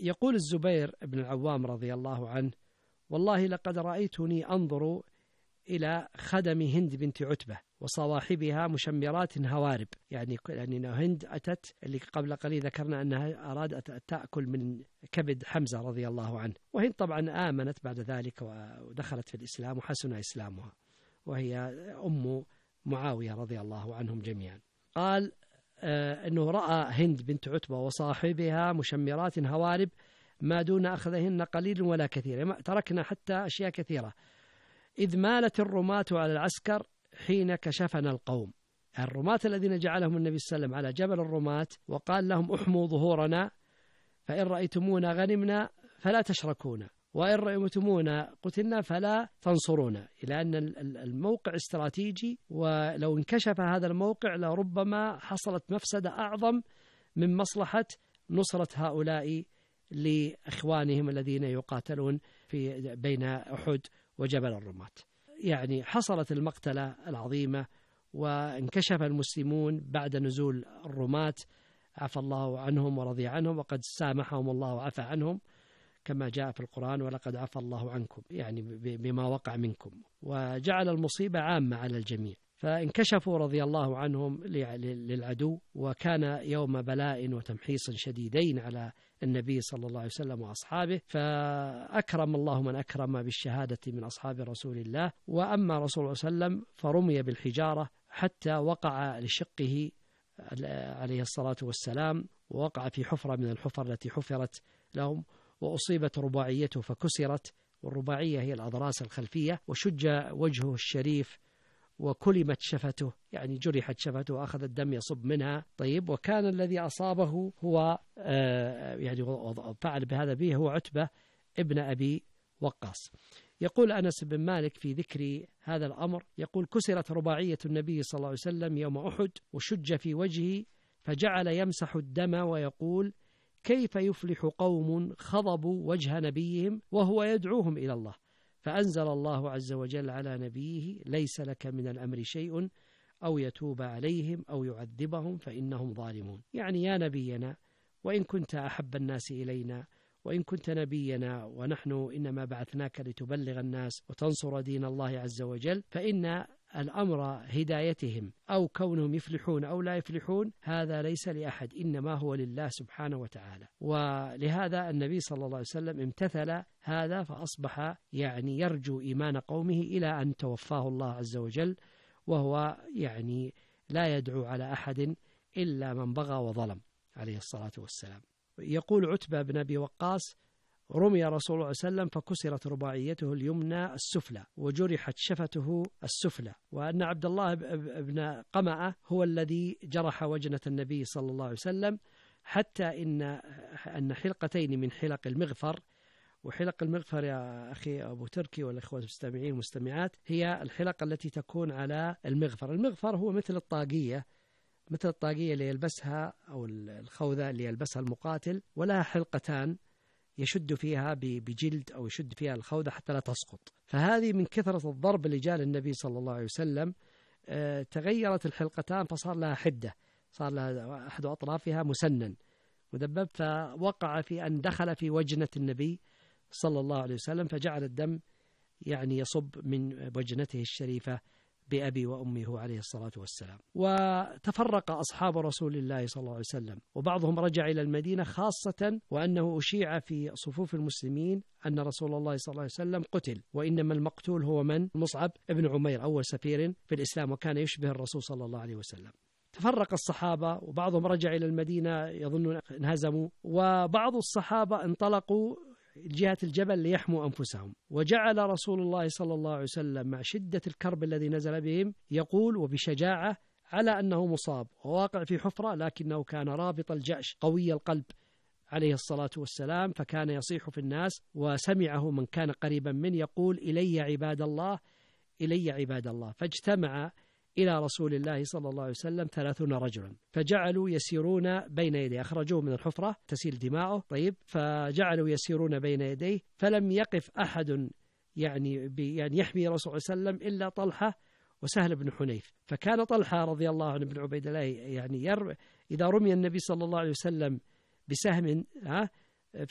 يقول الزبير بن العوام رضي الله عنه: والله لقد رأيتني أنظر إلى خدم هند بنت عتبة وصواحبها مشمرات هوارب، يعني هند أتت اللي قبل قليل ذكرنا أنها أرادت أن تأكل من كبد حمزة رضي الله عنه، وهند طبعا آمنت بعد ذلك ودخلت في الإسلام وحسن إسلامها، وهي أم معاوية رضي الله عنهم جميعا. قال أنه رأى هند بنت عتبة وصاحبها مشمرات هوارب ما دون أخذهن قليل ولا كثير، تركنا حتى أشياء كثيرة، إذ مالت الرماة على العسكر حين كشفنا القوم. الرماة الذين جعلهم النبي صلى الله عليه وسلم على جبل الرماة وقال لهم احموا ظهورنا فإن رأيتمونا غنمنا فلا تشركونا وإن رأيتمونا قتلنا فلا تنصرونا، إلى أن الموقع استراتيجي، ولو انكشف هذا الموقع لربما حصلت مفسدة أعظم من مصلحة نصرة هؤلاء لإخوانهم الذين يقاتلون في بين أحد وجبل الرماة. يعني حصلت المقتلة العظيمة وانكشف المسلمون بعد نزول الرماة، عفى الله عنهم ورضي عنهم، وقد سامحهم الله وعفى عنهم كما جاء في القرآن: ولقد عفى الله عنكم، يعني بما وقع منكم، وجعل المصيبة عامة على الجميع. فانكشفوا رضي الله عنهم للعدو، وكان يوم بلاء وتمحيص شديدين على النبي صلى الله عليه وسلم وأصحابه، فأكرم الله من أكرم بالشهادة من أصحاب رسول الله. وأما رسول الله صلى الله عليه وسلم فرمي بالحجارة حتى وقع لشقه عليه الصلاة والسلام، ووقع في حفرة من الحفر التي حفرت لهم، وأصيبت رباعيته فكسرت، والرباعية هي الأضراس الخلفية، وشج وجهه الشريف وكلمت شفته، يعني جرحت شفته وأخذ الدم يصب منها. طيب، وكان الذي أصابه هو يعني فعل بهذا به هو عتبة ابن أبي وقاص. يقول أنس بن مالك في ذكر هذا الأمر، يقول: كسرت رباعية النبي صلى الله عليه وسلم يوم أحد وشج في وجهه فجعل يمسح الدم ويقول: كيف يفلح قوم خضبوا وجه نبيهم وهو يدعوهم إلى الله؟ فأنزل الله عز وجل على نبيه: ليس لك من الأمر شيء أو يتوب عليهم أو يعذبهم فإنهم ظالمون. يعني يا نبينا، وإن كنت أحب الناس إلينا، وإن كنت نبينا ونحن إنما بعثناك لتبلغ الناس وتنصر دين الله عز وجل، فإن الأمر هدايتهم أو كونهم يفلحون أو لا يفلحون هذا ليس لأحد، إنما هو لله سبحانه وتعالى. ولهذا النبي صلى الله عليه وسلم امتثل هذا، فأصبح يعني يرجو إيمان قومه إلى أن توفاه الله عز وجل، وهو يعني لا يدعو على أحد إلا من بغى وظلم عليه الصلاة والسلام. يقول عتبة بن أبي وقاص: رمي رسول الله صلى الله عليه وسلم فكسرت رباعيته اليمنى السفلى وجرحت شفته السفلى، وأن عبد الله بن قمأة هو الذي جرح وجنة النبي صلى الله عليه وسلم، حتى أن حلقتين من حلق المغفر، وحلق المغفر يا أخي أبو تركي والإخوة المستمعين والمستمعات هي الحلق التي تكون على المغفر. المغفر هو مثل الطاقية اللي يلبسها أو الخوذة اللي يلبسها المقاتل، ولها حلقتان يشد فيها بجلد أو يشد فيها الخوذة حتى لا تسقط. فهذه من كثرة الضرب اللي جاء للنبي صلى الله عليه وسلم تغيرت الحلقتان، فصار لها حدة، صار لها أحد أطرافها مسنن مدبب، فوقع في أن دخل في وجنة النبي صلى الله عليه وسلم، فجعل الدم يعني يصب من وجنته الشريفة بأبي وأمه عليه الصلاة والسلام. وتفرق أصحاب رسول الله صلى الله عليه وسلم، وبعضهم رجع إلى المدينة، خاصة وأنه أشيع في صفوف المسلمين أن رسول الله صلى الله عليه وسلم قتل، وإنما المقتول هو من؟ مصعب ابن عمير، أول سفير في الإسلام، وكان يشبه الرسول صلى الله عليه وسلم. تفرق الصحابة، وبعضهم رجع إلى المدينة يظنون انهزموا، وبعض الصحابة انطلقوا جهة الجبل ليحموا أنفسهم. وجعل رسول الله صلى الله عليه وسلم مع شدة الكرب الذي نزل بهم يقول وبشجاعة على أنه مصاب وواقع في حفرة، لكنه كان رابط الجأش قوي القلب عليه الصلاة والسلام، فكان يصيح في الناس، وسمعه من كان قريبا منه يقول: إلي عباد الله، إلي عباد الله. فاجتمع إلى رسول الله صلى الله عليه وسلم 30 رجلا، فجعلوا يسيرون بين يديه، أخرجوه من الحفرة تسيل دماؤه. طيب، فجعلوا يسيرون بين يديه، فلم يقف أحد يعني يحمي رسول الله صلى الله عليه وسلم إلا طلحة وسهل بن حنيف. فكان طلحة رضي الله عنه بن عبيد الله يعني إذا رمي النبي صلى الله عليه وسلم بسهم